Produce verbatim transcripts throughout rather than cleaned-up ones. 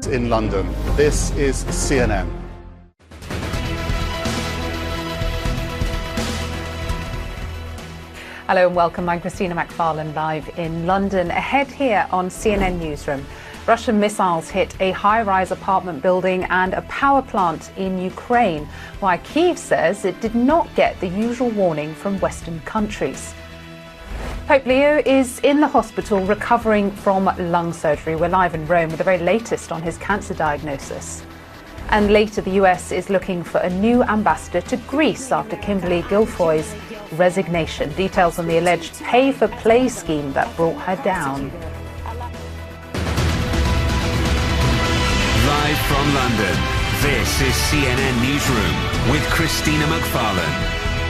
light in London. This is C N N. Hello and welcome. I'm Christina McFarlane live in London. Ahead here on C N N Newsroom, Russian missiles hit a high-rise apartment building and a power plant in Ukraine, while Kyiv says it did not get the usual warning from Western countries. Pope Leo is in the hospital recovering from lung surgery. We're live in Rome with the very latest on his cancer diagnosis. And later, the U S is looking for a new ambassador to Greece after Kimberly Guilfoyle's resignation. Details on the alleged pay-for-play scheme that brought her down. Live from London, this is C N N Newsroom with Christina McFarlane.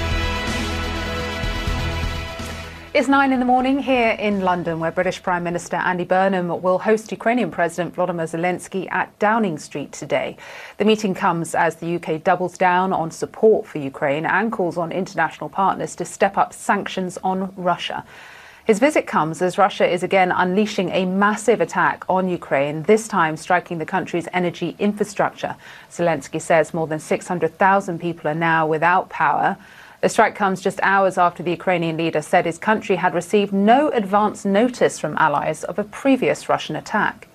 It's nine in the morning here in London, where British Prime Minister Andy Burnham will host Ukrainian President Volodymyr Zelensky at Downing Street today. The meeting comes as the U K doubles down on support for Ukraine and calls on international partners to step up sanctions on Russia. His visit comes as Russia is again unleashing a massive attack on Ukraine, this time striking the country's energy infrastructure. Zelensky says more than six hundred thousand people are now without power. The strike comes just hours after the Ukrainian leader said his country had received no advance notice from allies of a previous Russian attack.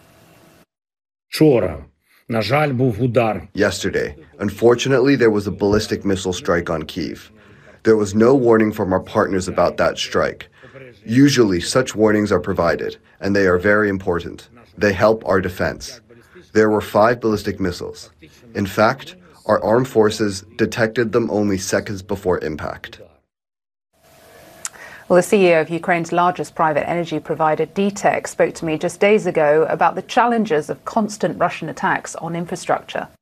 Yesterday, unfortunately, there was a ballistic missile strike on Kyiv. There was no warning from our partners about that strike. Usually, such warnings are provided, and they are very important. They help our defense. There were five ballistic missiles. In fact, our armed forces detected them only seconds before impact. Well, the C E O of Ukraine's largest private energy provider, D TEK, spoke to me just days ago about the challenges of constant Russian attacks on infrastructure.